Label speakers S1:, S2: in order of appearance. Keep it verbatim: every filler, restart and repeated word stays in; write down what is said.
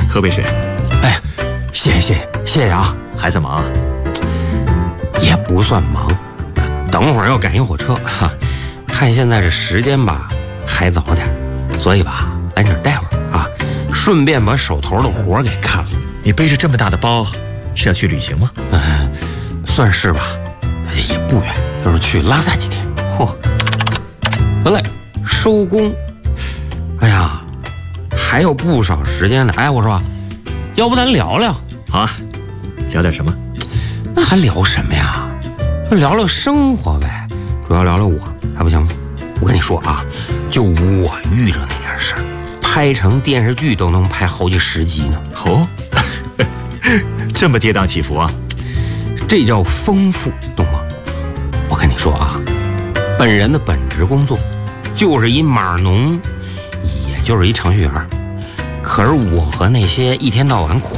S1: 喝杯水。
S2: 哎，谢谢谢谢谢谢啊！
S1: 还在忙啊？
S2: 也不算忙，等会儿要赶一火车哈。看现在这时间吧，还早点，所以吧，来这儿待会儿啊，顺便把手头的活给看了。
S1: 你背着这么大的包，是要去旅行吗？
S2: 嗯，算是吧，也不远，就是去拉萨几天。嚯，得嘞，收工。哎呀，还有不少时间呢。哎，我说，要不咱聊聊？
S1: 好啊，聊点什么？
S2: 那还聊什么呀？就聊聊生活呗，主要聊聊我，还不行吗？我跟你说啊，就我遇着那点事儿，拍成电视剧都能拍好几十集呢。
S1: 哦，这么跌宕起伏啊！
S2: 这叫丰富，懂吗？我跟你说啊，本人的本职工作就是一码农，也就是一程序员。可是我和那些一天到晚苦